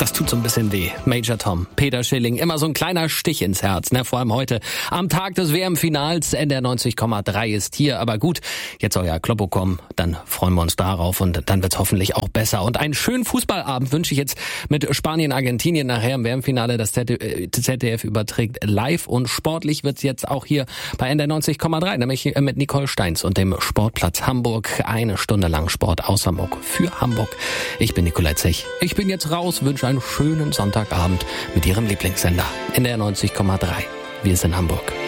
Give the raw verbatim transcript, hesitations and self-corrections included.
Das tut so ein bisschen weh. Major Tom, Peter Schilling, immer so ein kleiner Stich ins Herz, ne? Vor allem heute am Tag des W M-Finals. N D R neunzig Komma drei ist hier. Aber gut, jetzt soll ja Kloppo kommen. Dann freuen wir uns darauf und dann wird's hoffentlich auch besser. Und einen schönen Fußballabend wünsche ich jetzt mit Spanien, Argentinien nachher im W M-Finale. Das Z D F überträgt live und sportlich wird's jetzt auch hier bei N D R neunzig Komma drei, nämlich mit Nicole Steins und dem Sportplatz Hamburg. Eine Stunde lang Sport aus Hamburg für Hamburg. Ich bin Nikolai Zech. Ich bin jetzt raus, wünsche einen schönen Sonntagabend mit Ihrem Lieblingssender N D R neunzig Komma drei. Wir sind Hamburg.